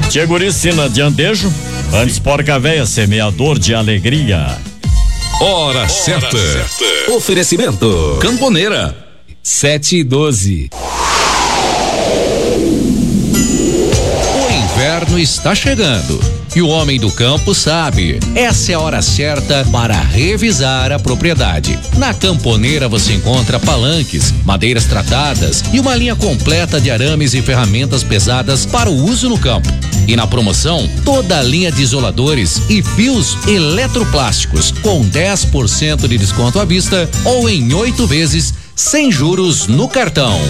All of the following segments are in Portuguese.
Tieguricina de Andejo, antes Porca Véia, semeador de alegria. Hora certa. Oferecimento Camponeira 7:12. O inverno está chegando e o homem do campo sabe. Essa é a hora certa para revisar a propriedade. Na Camponeira você encontra palanques, madeiras tratadas e uma linha completa de arames e ferramentas pesadas para o uso no campo. E na promoção, toda a linha de isoladores e fios eletroplásticos com 10% de desconto à vista ou em 8 vezes sem juros no cartão.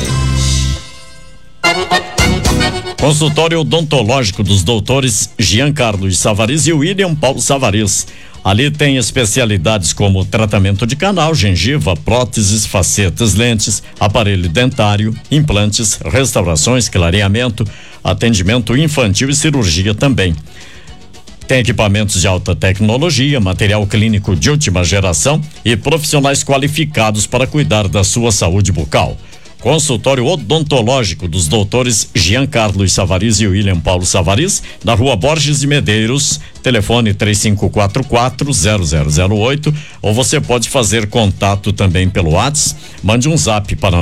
Consultório odontológico dos doutores Giancarlo Savariz e William Paulo Savariz. Ali tem especialidades como tratamento de canal, gengiva, próteses, facetas, lentes, aparelho dentário, implantes, restaurações, clareamento, atendimento infantil e cirurgia também. Tem equipamentos de alta tecnologia, material clínico de última geração e profissionais qualificados para cuidar da sua saúde bucal. Consultório odontológico dos doutores Giancarlo Savariz e William Paulo Savariz, na Rua Borges de Medeiros, telefone 3544-0008, ou você pode fazer contato também pelo WhatsApp, mande um zap para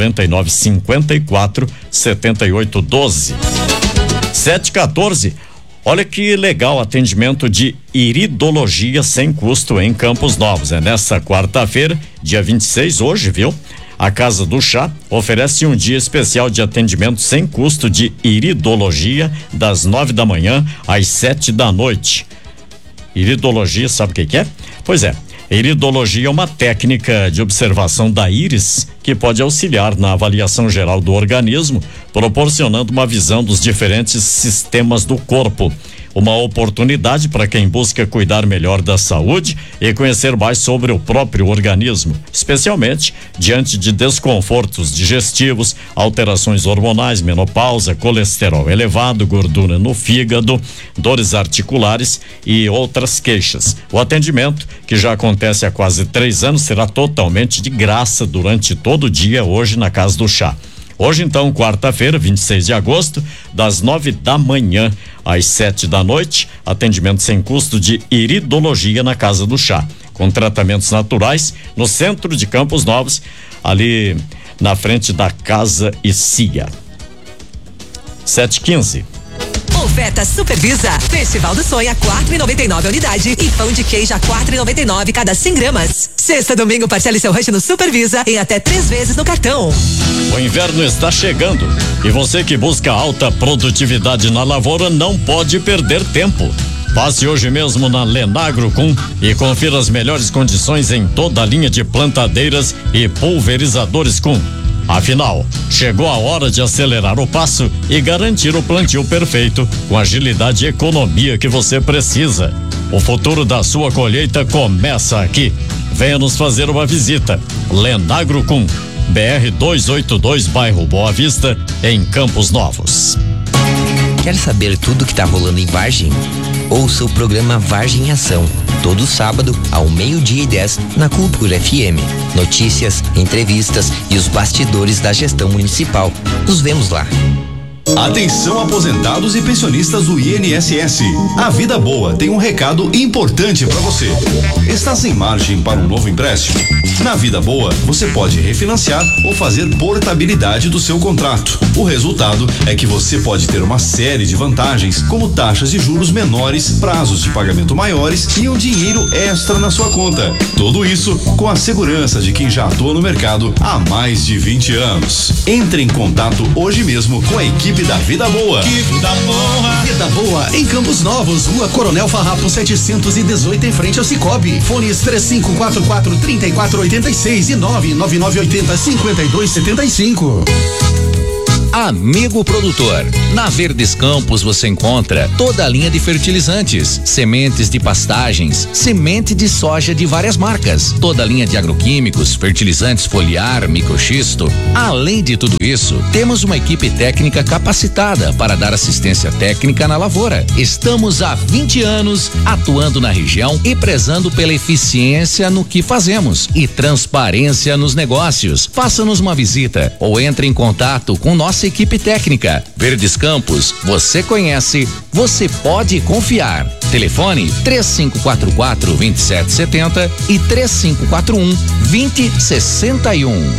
99954-7812. 714. Olha que legal, atendimento de iridologia sem custo em Campos Novos. É nessa quarta-feira, dia 26, hoje, viu? A Casa do Chá oferece um dia especial de atendimento sem custo de iridologia das 9 da manhã às 7 da noite. Iridologia, sabe o que é? Pois é, iridologia é uma técnica de observação da íris que pode auxiliar na avaliação geral do organismo, proporcionando uma visão dos diferentes sistemas do corpo. Uma oportunidade para quem busca cuidar melhor da saúde e conhecer mais sobre o próprio organismo, especialmente diante de desconfortos digestivos, alterações hormonais, menopausa, colesterol elevado, gordura no fígado, dores articulares e outras queixas. O atendimento, que já acontece há quase 3 anos, será totalmente de graça durante todo o dia hoje na Casa do Chá. Hoje, então, quarta-feira, 26 de agosto, das 9 da manhã às 7 da noite, atendimento sem custo de iridologia na Casa do Chá, com tratamentos naturais no centro de Campos Novos, ali na frente da Casa e Cia. 7:15. Oferta Supervisa. Festival do Sonho a 4,99 a unidade e pão de queijo a 4,99 cada 100 gramas. Sexta, domingo, parcele seu rancho no Supervisa em até 3 vezes no cartão. O inverno está chegando e você que busca alta produtividade na lavoura não pode perder tempo. Passe hoje mesmo na Lenagrocum e confira as melhores condições em toda a linha de plantadeiras e pulverizadores Cum. Afinal, chegou a hora de acelerar o passo e garantir o plantio perfeito com agilidade e economia que você precisa. O futuro da sua colheita começa aqui. Venha nos fazer uma visita. Lenagrocum, BR 282, bairro Boa Vista, em Campos Novos. Quer saber tudo que tá rolando em Vargem? Ouça o programa Vargem em Ação, todo sábado ao 12:10 na Cultura FM. Notícias, entrevistas e os bastidores da gestão municipal. Nos vemos lá. Atenção aposentados e pensionistas do INSS. A Vida Boa tem um recado importante para você. Está sem margem para um novo empréstimo? Na Vida Boa, você pode refinanciar ou fazer portabilidade do seu contrato. O resultado é que você pode ter uma série de vantagens, como taxas de juros menores, prazos de pagamento maiores e um dinheiro extra na sua conta. Tudo isso com a segurança de quem já atua no mercado há mais de 20 anos. Entre em contato hoje mesmo com a equipe da Vida Boa. Vida Boa. Vida Boa em Campos Novos, Rua Coronel Farrapo 718, em frente ao Cicobi. Fones 3544-3486 e 99980-5275. Amigo produtor, na Verdes Campos você encontra toda a linha de fertilizantes, sementes de pastagens, semente de soja de várias marcas, toda a linha de agroquímicos, fertilizantes foliar, microxisto. Além de tudo isso, temos uma equipe técnica capacitada para dar assistência técnica na lavoura. Estamos há 20 anos atuando na região e prezando pela eficiência no que fazemos e transparência nos negócios. Faça-nos uma visita ou entre em contato com nossa nossa equipe técnica. Verdes Campos, você conhece, você pode confiar. Telefone 3544-2770 e 3541-2061.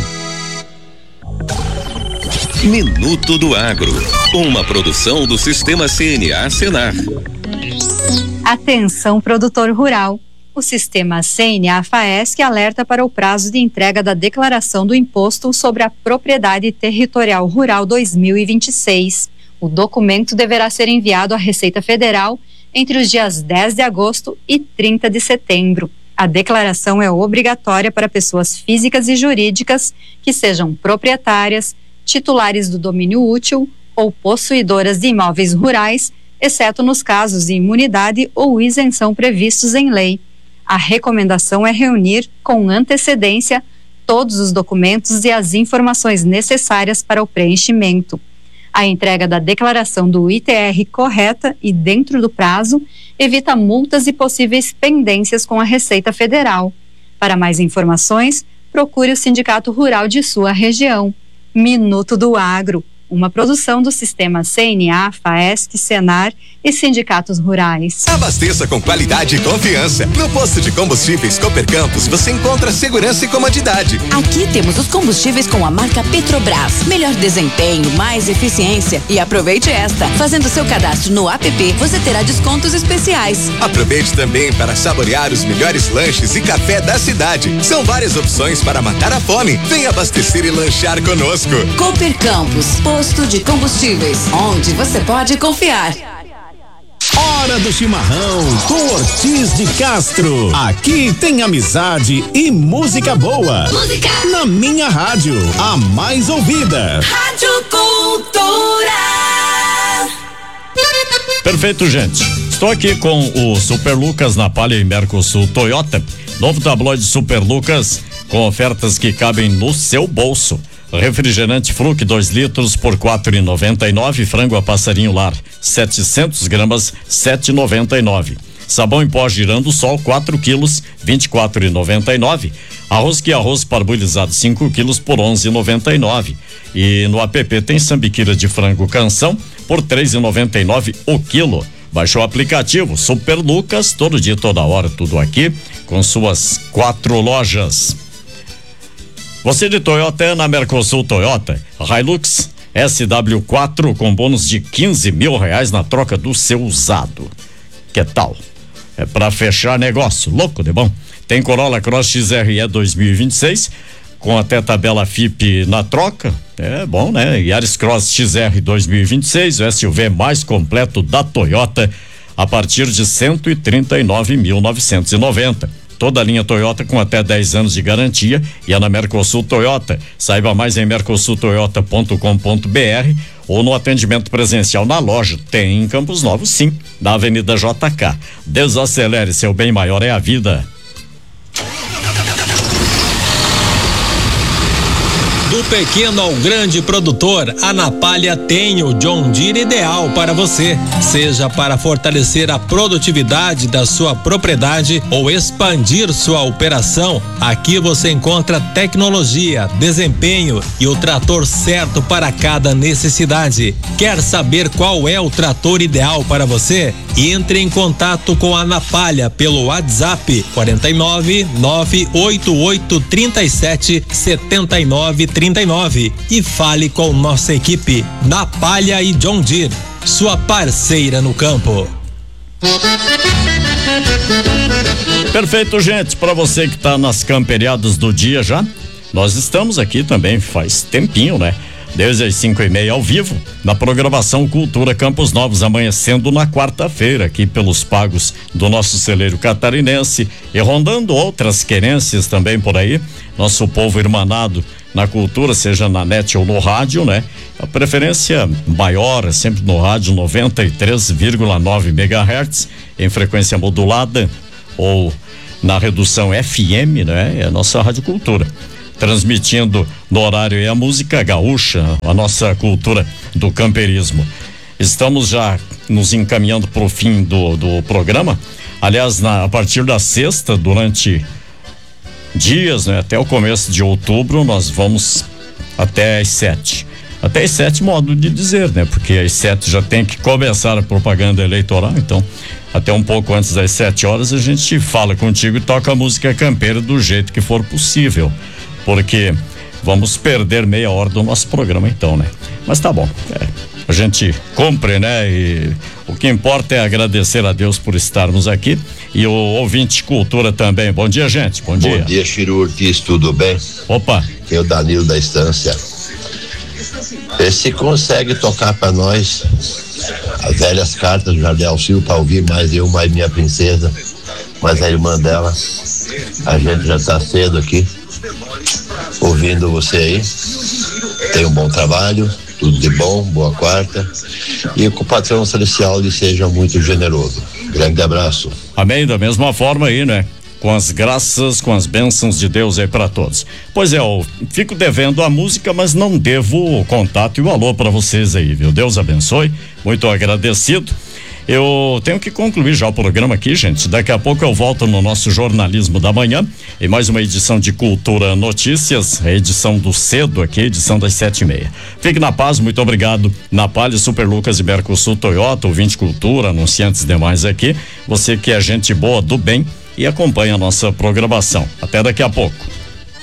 Minuto do Agro, uma produção do Sistema CNA Senar. Atenção, produtor rural. O Sistema CNA-FAESC alerta para o prazo de entrega da declaração do Imposto sobre a Propriedade Territorial Rural 2026. O documento deverá ser enviado à Receita Federal entre os dias 10 de agosto e 30 de setembro. A declaração é obrigatória para pessoas físicas e jurídicas que sejam proprietárias, titulares do domínio útil ou possuidoras de imóveis rurais, exceto nos casos de imunidade ou isenção previstos em lei. A recomendação é reunir com antecedência todos os documentos e as informações necessárias para o preenchimento. A entrega da declaração do ITR correta e dentro do prazo evita multas e possíveis pendências com a Receita Federal. Para mais informações, procure o Sindicato Rural de sua região. Minuto do Agro, uma produção do Sistema CNA, FAESC, Senar e sindicatos rurais. Abasteça com qualidade e confiança. No posto de combustíveis Cooper Campos você encontra segurança e comodidade. Aqui temos os combustíveis com a marca Petrobras. Melhor desempenho, mais eficiência. E aproveite esta. Fazendo seu cadastro no app, você terá descontos especiais. Aproveite também para saborear os melhores lanches e café da cidade. São várias opções para matar a fome. Venha abastecer e lanchar conosco. Cooper Campos, posto de combustíveis, onde você pode confiar. Hora do chimarrão com Ortiz de Castro. Aqui tem amizade e música boa. Música na minha rádio, a mais ouvida. Rádio Cultura. Perfeito, gente. Estou aqui com o Super Lucas na Palha e Mercosul Toyota. Novo tabloide Super Lucas com ofertas que cabem no seu bolso. Refrigerante Fruc 2 litros por R$4,99. Frango a passarinho lar 700 gramas 7,99. Sabão em pó Girando Sol 4 quilos 24,99. Arroz que arroz parbolizado 5 quilos por 11,99. E no app tem sambiquira de frango Canção por 3,99 o quilo. Baixou o aplicativo Super Lucas, todo dia, toda hora, tudo aqui com suas 4 lojas. Você de Toyota é na Mercosul Toyota. Hilux SW4 com bônus de R$15 mil na troca do seu usado. Que tal? É pra fechar negócio, louco de bom. Tem Corolla Cross XRE 2026 com até tabela FIP na troca. É bom, né? Yaris Cross XR 2026, o SUV mais completo da Toyota a partir de R$139.990. Toda a linha Toyota com até 10 anos de garantia e é na Mercosul Toyota. Saiba mais em mercosultoyota.com.br ou no atendimento presencial na loja. Tem em Campos Novos, sim, na Avenida JK. Desacelere, seu bem maior é a vida. Do pequeno ao grande produtor, a Napalha tem o John Deere ideal para você. Seja para fortalecer a produtividade da sua propriedade ou expandir sua operação, aqui você encontra tecnologia, desempenho e o trator certo para cada necessidade. Quer saber qual é o trator ideal para você? Entre em contato com a Napalha pelo WhatsApp 49 988 37 79 39 e fale com nossa equipe Napalha e John Deere, sua parceira no campo. Perfeito, gente. Para você que tá nas camperiadas do dia já, nós estamos aqui também faz tempinho, né? Desde as 5:30 ao vivo, na programação Cultura Campos Novos, amanhecendo na quarta-feira, aqui pelos pagos do nosso celeiro catarinense e rondando outras querências também por aí. Nosso povo irmanado na cultura, seja na net ou no rádio, né? A preferência maior é sempre no rádio 93,9 MHz em frequência modulada ou na redução FM, né? É a nossa Rádio Cultura. Transmitindo no horário e a música gaúcha, a nossa cultura do camperismo. Estamos já nos encaminhando para o fim do programa. Aliás, a partir da sexta, durante dias, né, até o começo de outubro, nós vamos até às 7. Até às 7, modo de dizer, né? Porque às 7 já tem que começar a propaganda eleitoral, então até um pouco antes das 7 horas a gente fala contigo e toca a música campeira do jeito que for possível, porque vamos perder meia hora do nosso programa então, né? Mas tá bom, a gente cumpre, né? E o que importa é agradecer a Deus por estarmos aqui e o ouvinte Cultura também. Bom dia, gente, bom dia. Bom dia, Chiru Ortiz, tudo bem? Opa. Aqui é o Danilo da Estância. Esse consegue tocar pra nós as velhas cartas do Jardel Silva pra ouvir mais eu, mais minha princesa, mais a irmã dela. A gente já tá cedo aqui ouvindo você aí. Tenha um bom trabalho, tudo de bom, boa quarta, e que o patrão celestial lhe seja muito generoso. Grande abraço. Amém, da mesma forma aí, né? Com as graças, com as bênçãos de Deus aí para todos. Pois é, eu fico devendo a música, mas não devo o contato e o alô para vocês aí, viu? Deus abençoe, muito agradecido. Eu tenho que concluir já o programa aqui, gente. Daqui a pouco eu volto no nosso Jornalismo da Manhã, em mais uma edição de Cultura Notícias, a edição do cedo aqui, edição das 7:30. Fique na paz, muito obrigado. Na Palha, Super Lucas e Mercosul Toyota, ouvinte Cultura, anunciantes demais aqui. Você que é gente boa, do bem, e acompanha a nossa programação. Até daqui a pouco.